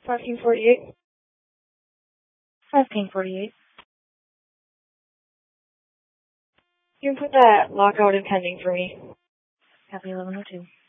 1548. 1548. You can put that lockout in pending for me. Copy 1102.